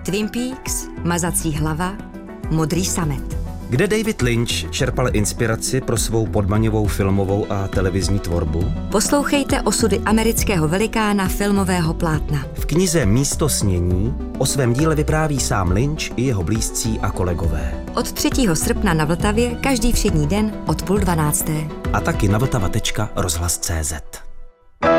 Twin Peaks, Mazací hlava, Modrý samet. Kde David Lynch čerpal inspiraci pro svou podmaňovou filmovou a televizní tvorbu? Poslouchejte osudy amerického velikána filmového plátna. V knize Místo snění o svém díle vypráví sám Lynch i jeho blízcí a kolegové. Od 3. srpna na Vltavě každý všední den od 11:30. A taky na vltava.rozhlas.cz.